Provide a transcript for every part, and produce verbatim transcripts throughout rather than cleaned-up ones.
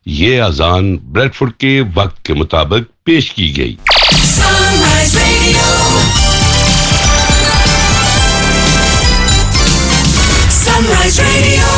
یہ اذان bread Ford کے وقت کے مطابق پیش کی گئی۔ Sunrise Radio. Sunrise Radio.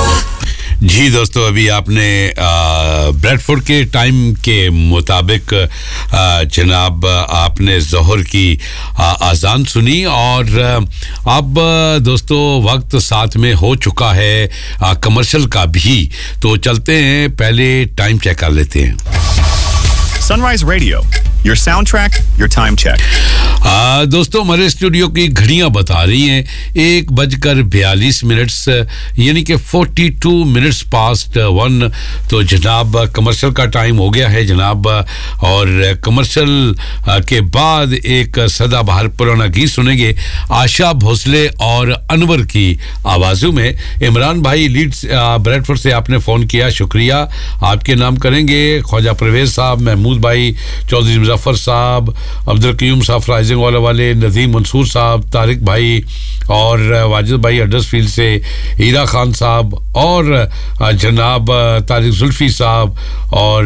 جی دوستو، ابھی آپ نے بریڈ فورڈ کے ٹائم کے مطابق جناب آپ نے ظہر کی اذان سنی، اور اب دوستو وقت ساتھ میں ہو چکا ہے کمرشل کا بھی، تو چلتے ہیں پہلے ٹائم چیک کر لیتے ہیں۔ Sunrise Radio, your soundtrack, your time check. آ, دوستو ہمارے اسٹوڈیو کی گھڑیاں بتا رہی ہیں ایک بج کر بیالیس منٹس، یعنی کہ forty two minutes past one, تو جناب کمرشل کا ٹائم ہو گیا ہے جناب، اور کمرشل کے بعد ایک سدا بہار پرانا گیت سنیں گے آشا بھوسلے اور انور کی آوازوں میں۔ عمران بھائی لیڈز بریڈ فورڈ سے آپ نے فون کیا، شکریہ، آپ کے نام کریں گے خواجہ پرویز صاحب، محمود بھائی، چودھری مظفر صاحب، عبدالقیوم صاحب رائزنگ والا والے، ندیم منصور صاحب، طارق بھائی اور واجد بھائی ہڈرس فیلڈ سے، ہیرا خان صاحب اور جناب طارق زلفی صاحب، اور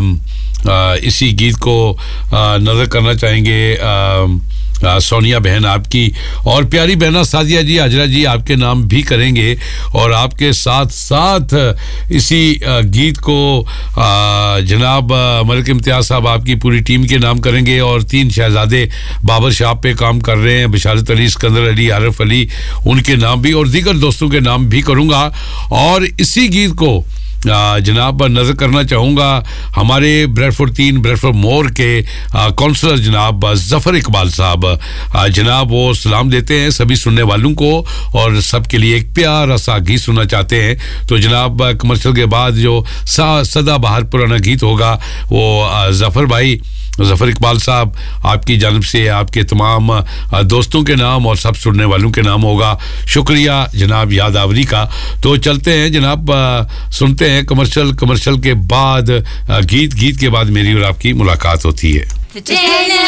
اسی گیت کو نظر کرنا چاہیں گے سونیا بہن آپ کی، اور پیاری بہنہ سعدیہ جی، حجرہ جی آپ کے نام بھی کریں گے، اور آپ کے ساتھ ساتھ اسی گیت کو جناب ملک امتیاز صاحب آپ کی پوری ٹیم کے نام کریں گے، اور تین شہزادے بابر شاپ پہ کام کر رہے ہیں، بشارت علی، اسکندر علی، عارف علی، ان کے نام بھی، اور دیگر دوستوں کے نام بھی کروں گا، اور اسی گیت کو جناب نظر کرنا چاہوں گا ہمارے بریڈ فورڈ تین بریڈ فورڈ مور کے کونسلر جناب ظفر اقبال صاحب، جناب وہ سلام دیتے ہیں سبھی سننے والوں کو، اور سب کے لیے ایک پیارا سا گیت سننا چاہتے ہیں، تو جناب کمرشل کے بعد جو سدا بہار پرانا گیت ہوگا وہ ظفر بھائی، ظفر اقبال صاحب آپ کی جانب سے آپ کے تمام دوستوں کے نام اور سب سننے والوں کے نام ہوگا، شکریہ جناب یاد آوری کا۔ تو چلتے ہیں جناب، سنتے ہیں کمرشل، کمرشل کے بعد گیت، گیت کے بعد میری اور آپ کی ملاقات ہوتی ہے۔